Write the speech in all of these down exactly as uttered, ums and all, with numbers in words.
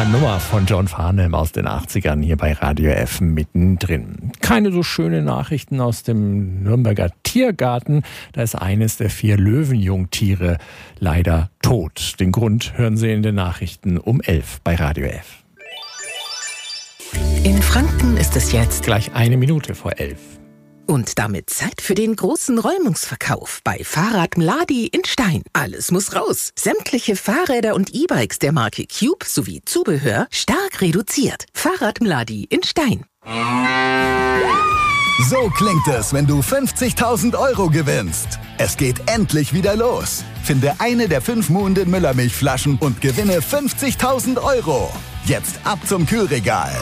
Nummer, Nummer von John Farnham aus den achtzigern hier bei Radio F mittendrin. Keine so schönen Nachrichten aus dem Nürnberger Tiergarten. Da ist eines der vier Löwenjungtiere leider tot. Den Grund hören Sie in den Nachrichten um elf bei Radio F. In Franken ist es jetzt gleich eine Minute vor elf. Und damit Zeit für den großen Räumungsverkauf bei Fahrrad Mladi in Stein. Alles muss raus. Sämtliche Fahrräder und E-Bikes der Marke Cube sowie Zubehör stark reduziert. Fahrrad Mladi in Stein. So klingt es, wenn du fünfzigtausend Euro gewinnst. Es geht endlich wieder los. Finde eine der fünf Muhenden Müllermilchflaschen und gewinne fünfzigtausend Euro. Jetzt ab zum Kühlregal.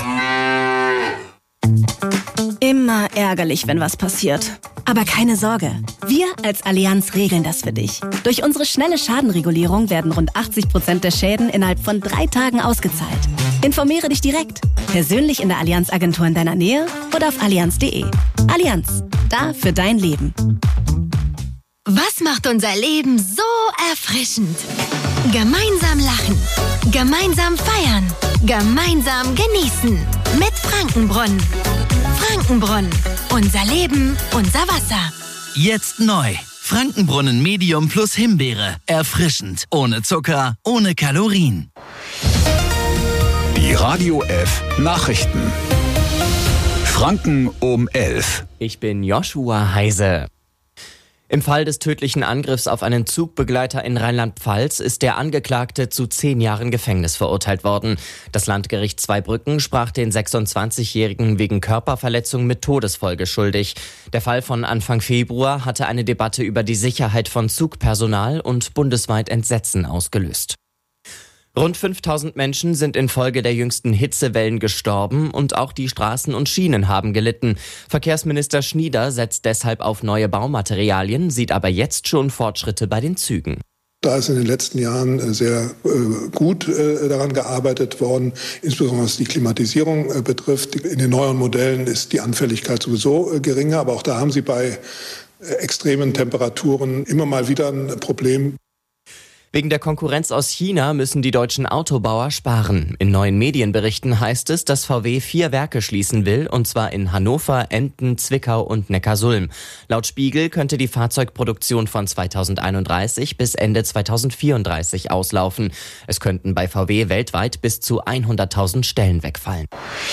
Immer ärgerlich, wenn was passiert. Aber keine Sorge, wir als Allianz regeln das für dich. Durch unsere schnelle Schadenregulierung werden rund achtzig Prozent der Schäden innerhalb von drei Tagen ausgezahlt. Informiere dich direkt, persönlich in der Allianz-Agentur in deiner Nähe oder auf allianz punkt de. Allianz, da für dein Leben. Was macht unser Leben so erfrischend? Gemeinsam lachen, gemeinsam feiern, gemeinsam genießen. Mit Frankenbrunnen. Frankenbrunnen. Unser Leben, unser Wasser. Jetzt neu. Frankenbrunnen Medium plus Himbeere. Erfrischend. Ohne Zucker, ohne Kalorien. Die Radio F Nachrichten. Franken um elf. Ich bin Joshua Heise. Im Fall des tödlichen Angriffs auf einen Zugbegleiter in Rheinland-Pfalz ist der Angeklagte zu zehn Jahren Gefängnis verurteilt worden. Das Landgericht Zweibrücken sprach den sechsundzwanzigjährigen wegen Körperverletzung mit Todesfolge schuldig. Der Fall von Anfang Februar hatte eine Debatte über die Sicherheit von Zugpersonal und bundesweit Entsetzen ausgelöst. Rund fünftausend Menschen sind infolge der jüngsten Hitzewellen gestorben und auch die Straßen und Schienen haben gelitten. Verkehrsminister Schnieder setzt deshalb auf neue Baumaterialien, sieht aber jetzt schon Fortschritte bei den Zügen. Da ist in den letzten Jahren sehr äh, gut äh, daran gearbeitet worden, insbesondere was die Klimatisierung äh, betrifft. In den neuen Modellen ist die Anfälligkeit sowieso äh, geringer, aber auch da haben sie bei äh, extremen Temperaturen immer mal wieder ein Problem. Wegen der Konkurrenz aus China müssen die deutschen Autobauer sparen. In neuen Medienberichten heißt es, dass V W vier Werke schließen will, und zwar in Hannover, Emden, Zwickau und Neckarsulm. Laut Spiegel könnte die Fahrzeugproduktion von zweitausendeinunddreißig bis Ende zweitausendvierunddreißig auslaufen. Es könnten bei V W weltweit bis zu hunderttausend Stellen wegfallen.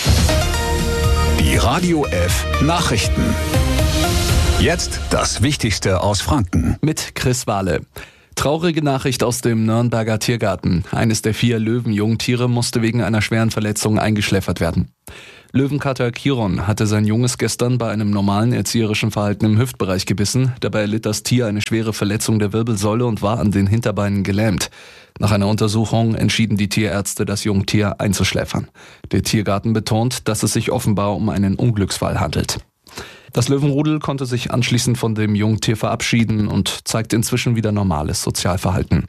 Die Radio F Nachrichten. Jetzt das Wichtigste aus Franken. Mit Chris Wahle. Traurige Nachricht aus dem Nürnberger Tiergarten. Eines der vier Löwenjungtiere musste wegen einer schweren Verletzung eingeschläfert werden. Löwenkater Chiron hatte sein Junges gestern bei einem normalen erzieherischen Verhalten im Hüftbereich gebissen. Dabei erlitt das Tier eine schwere Verletzung der Wirbelsäule und war an den Hinterbeinen gelähmt. Nach einer Untersuchung entschieden die Tierärzte, das Jungtier einzuschläfern. Der Tiergarten betont, dass es sich offenbar um einen Unglücksfall handelt. Das Löwenrudel konnte sich anschließend von dem Jungtier verabschieden und zeigt inzwischen wieder normales Sozialverhalten.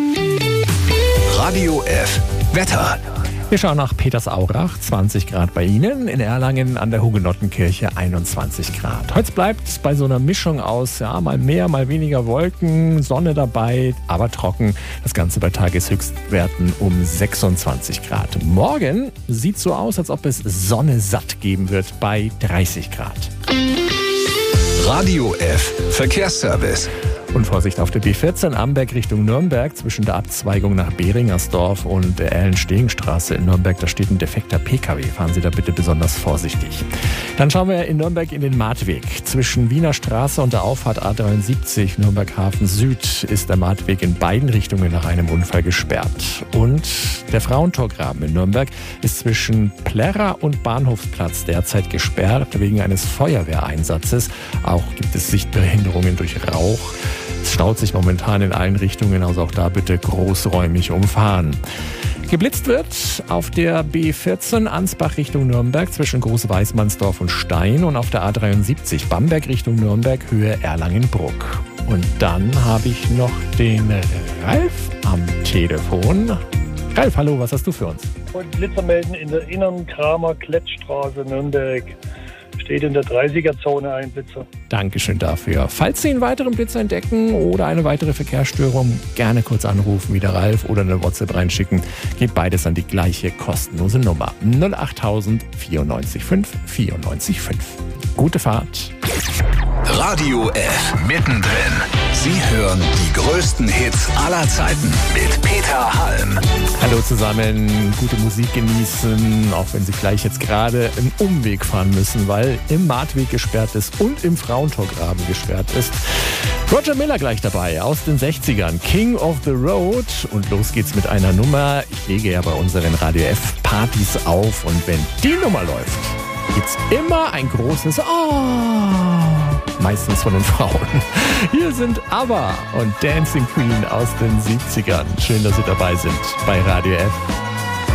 Radio F Wetter. Wir schauen nach Petersaurach, zwanzig Grad bei Ihnen. In Erlangen an der Hugenottenkirche einundzwanzig Grad. Heute bleibt es bei so einer Mischung aus, ja, mal mehr, mal weniger Wolken, Sonne dabei, aber trocken. Das Ganze bei Tageshöchstwerten um sechsundzwanzig Grad. Morgen sieht so aus, als ob es Sonne satt geben wird bei dreißig Grad. Radio F Verkehrsservice. Und Vorsicht auf der B vierzehn Amberg Richtung Nürnberg zwischen der Abzweigung nach Beringersdorf und der Erlenstehingstraße in Nürnberg. Da steht ein defekter P K W. Fahren Sie da bitte besonders vorsichtig. Dann schauen wir in Nürnberg in den Mahtweg. Zwischen Wiener Straße und der Auffahrt A dreiundsiebzig Nürnberg Hafen Süd ist der Mahtweg in beiden Richtungen nach einem Unfall gesperrt. Und der Frauentorgraben in Nürnberg ist zwischen Plärrer und Bahnhofsplatz derzeit gesperrt wegen eines Feuerwehreinsatzes. Auch gibt es Sichtbehinderungen durch Rauch. Es staut sich momentan in allen Richtungen, also auch da bitte großräumig umfahren. Geblitzt wird auf der B vierzehn Ansbach Richtung Nürnberg zwischen Großweißmannsdorf und Stein und auf der A dreiundsiebzig Bamberg Richtung Nürnberg Höhe Erlangenbruck. Und dann habe ich noch den Ralf am Telefon. Ralf, hallo, was hast du für uns? Und Blitzer melden in der Inneren Kramer Klettstraße Nürnberg. steht in der dreißiger-Zone ein Blitzer. Dankeschön dafür. Falls Sie einen weiteren Blitzer entdecken oder eine weitere Verkehrsstörung, gerne kurz anrufen, wie der Ralf, oder eine WhatsApp reinschicken. Geht beides an die gleiche kostenlose Nummer. null acht tausend vierundneunzig fünf vierundneunzig fünf. Gute Fahrt. Radio F mittendrin. Sie hören die größten Hits aller Zeiten mit Peter Halm. Hallo zusammen, gute Musik genießen, auch wenn Sie vielleicht jetzt gerade einen Umweg fahren müssen, weil im Martweg gesperrt ist und im Frauentorgraben gesperrt ist. Roger Miller gleich dabei aus den sechzigern, King of the Road. Und los geht's mit einer Nummer. Ich lege ja bei unseren Radio F Partys auf und wenn die Nummer läuft, gibt's immer ein großes Oh, meistens von den Frauen. Hier sind ABBA und Dancing Queen aus den siebzigern. Schön, dass Sie dabei sind bei Radio F.